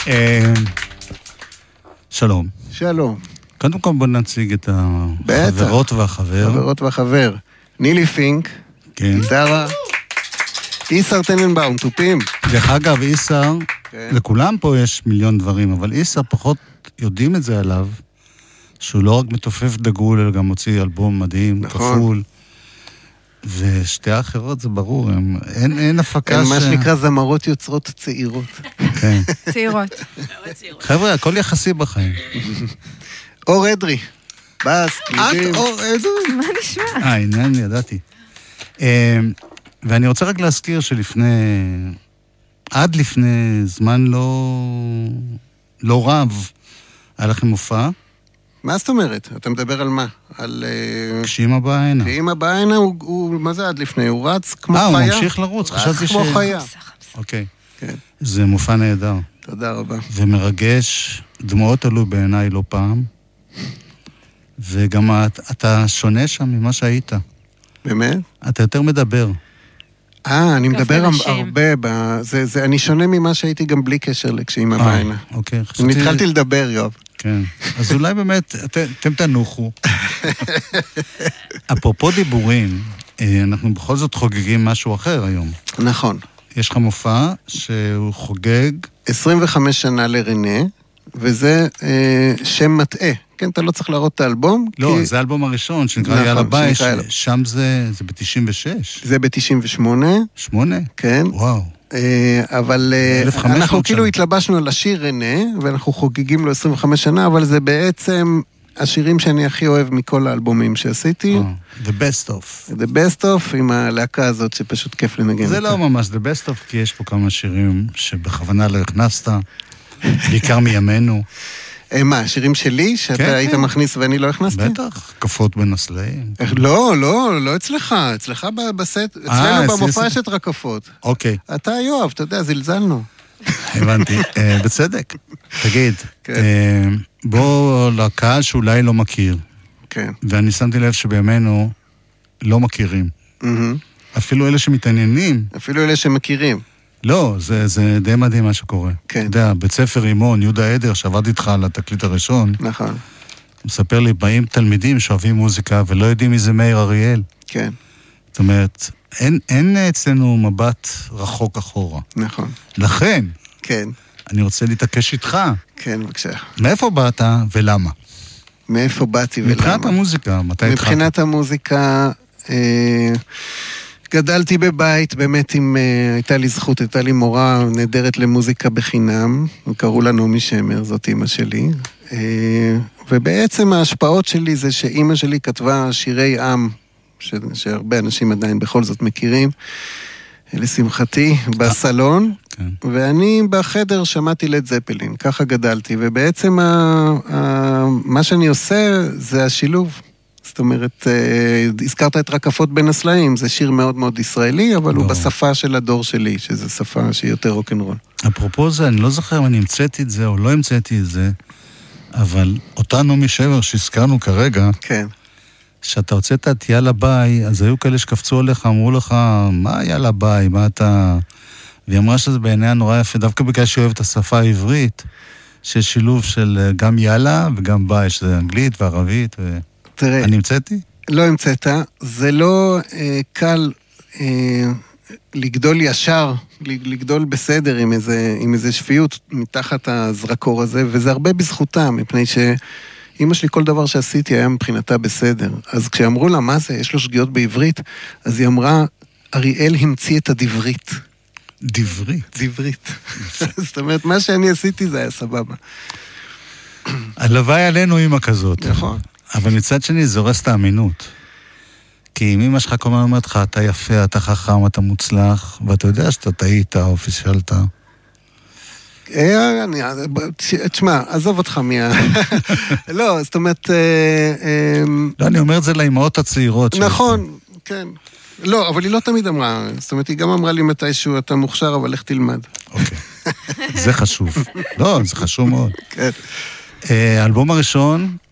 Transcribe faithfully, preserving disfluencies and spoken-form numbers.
שלום. שלום. קודם כל בוא נציג את החברות והחבר. חברות והחבר. נילי פינק, כן. גיטרה, איסר טננבאום, תופים. דרך אגב, איסר, כן. לכולם פה יש מיליון דברים, אבל איסר פחות יודעים את זה עליו, שהוא לא רק מתופף דגול, אלא גם מוציא אלבום מדהים, נכון. כפול. ושתי האחרות זה ברור, הם, אין, אין הפקה ש... מה שנקרא זמרות יוצרות צעירות. כן. צעירות. חבר'ה, הכל יחסי בחיים. אור אדרי. בס, קלידים. את אור אדרי? מה נשמע? אה, עניין, ידעתי. ואני רוצה רק להזכיר שלפני, עד לפני זמן לא, לא רב, היה לכם מופע. מה זאת אומרת? אתה מדבר על מה? על... כשאמא באה הנה. כשאמא באה הנה, הוא, הוא, מה זה עד לפני? הוא רץ כמו חיה? אה, הוא ממשיך לרוץ, חשבתי ש... כמו חיה. אוקיי. כן. זה מופע נהדר. תודה רבה. ומרגש, דמעות עלו בעיניי לא פעם, וגם אתה שונה שם ממה שהיית. באמת? אתה יותר מדבר. אה, אני מדבר הרבה, ב... זה, זה, אני שונה ממה שהייתי גם בלי קשר כשאמא באה הנה. אוקיי. אני התחלתי לדבר, יואב. כן, אז אולי באמת, אתם תנוחו. אפרופו דיבורים, אנחנו בכל זאת חוגגים משהו אחר היום. נכון. יש לך מופע שהוא חוגג... עשרים וחמש שנה לרנה, וזה אה, שם מטעה. כן, אתה לא צריך להראות את האלבום. לא, כי... זה האלבום הראשון, שנקרא נכון, יאללה ביי, ש... שם זה, זה ב-תשעים ושש. זה ב-תשעים ושמונה. שמונה? כן. וואו. אבל אנחנו כאילו התלבשנו על השיר רנה, ואנחנו חוגגים לו עשרים וחמש שנה, אבל זה בעצם השירים שאני הכי אוהב מכל האלבומים שעשיתי. The best of. The best of, עם הלהקה הזאת שפשוט כיף לנגן. זה לא ממש The best of, כי יש פה כמה שירים שבכוונה לא הכנסת, בעיקר מימינו. מה, השירים שלי, שאתה היית מכניס ואני לא הכנסתי? בטח, קפות בין הסלעים. לא, לא, לא אצלך, אצלך בסט, אצלנו במופע יש את רקפות. אוקיי. אתה יואב, אתה יודע, זלזלנו. הבנתי, בצדק. תגיד, בוא לקהל שאולי לא מכיר. כן. ואני שמתי לב שבימינו לא מכירים. אפילו אלה שמתעניינים. אפילו אלה שמכירים. לא, זה, זה די מדהים מה שקורה. כן. אתה יודע, בית ספר רימון, יהודה עדר, שעבד איתך על התקליט הראשון. נכון. הוא מספר לי, באים תלמידים שאוהבים מוזיקה ולא יודעים מי זה מאיר אריאל. כן. זאת אומרת, אין, אין אצלנו מבט רחוק אחורה. נכון. לכן, כן. אני רוצה להתעקש איתך. כן, בבקשה. מאיפה באת ולמה? מאיפה באתי ולמה? מבחינת המוזיקה, מתי התחלת? מבחינת המוזיקה... אה... גדלתי בבית, באמת עם, uh, הייתה לי זכות, הייתה לי מורה נהדרת למוזיקה בחינם, קראו לה נעמי שמר, זאת אמא שלי, uh, ובעצם ההשפעות שלי זה שאמא שלי כתבה שירי עם, ש, שהרבה אנשים עדיין בכל זאת מכירים, לשמחתי, בסלון, כן. ואני בחדר שמעתי לד זפלין, ככה גדלתי, ובעצם ה, ה, מה שאני עושה זה השילוב. זאת אומרת, הזכרת את רקפות בין הסלעים, זה שיר מאוד מאוד ישראלי, אבל הוא בשפה של הדור שלי, שזו שפה שהיא יותר רוק'נ'רול. אפרופו זה, אני לא זוכר אם אני המצאתי את זה או לא המצאתי את זה, אבל אותה נעמי שמר שהזכרנו כרגע, כן. שאתה הוצאת את יאללה ביי, אז היו כאלה שקפצו עליך, אמרו לך, מה יאללה ביי, מה אתה... והיא אמרה שזה בעיניה נורא יפה, דווקא בגלל שהיא אוהבת את השפה העברית, שיש שילוב של גם יאללה וגם ביי, שזה אנגלית וערבית ו... תראה, אני המצאתי? לא המצאת, זה לא אה, קל אה, לגדול ישר, לגדול בסדר עם איזה, עם איזה שפיות מתחת הזרקור הזה, וזה הרבה בזכותה, מפני שאמא שלי כל דבר שעשיתי היה מבחינתה בסדר. אז כשאמרו לה, מה זה, יש לו שגיאות בעברית, אז היא אמרה, אריאל המציא את הדברית. דברית? דברית. זאת אומרת, מה שאני עשיתי זה היה סבבה. הלוואי עלינו אמא כזאת. נכון. אבל מצד שני זה הורס את האמינות. כי אם אמא שלך כל הזמן אומרת לך, אתה יפה, אתה חכם, אתה מוצלח, ואתה יודע שאתה טעית או פישלת. תשמע, עזוב אותך מה... לא, זאת אומרת... לא, אני אומר את זה לאמהות הצעירות. נכון, כן. לא, אבל היא לא תמיד אמרה, זאת אומרת, היא גם אמרה לי מתישהו, אתה מוכשר, אבל איך תלמד. אוקיי. זה חשוב. לא, זה חשוב מאוד. כן. האלבום הראשון,